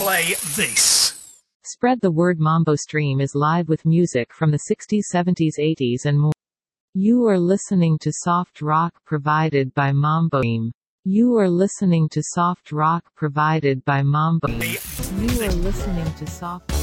play this. Spread the word. Mambo Stream is live with music from the 60s, 70s, 80s and more. You are listening to soft rock provided by Mambo Stream. You are listening to soft rock provided by Mambo. You are listening to soft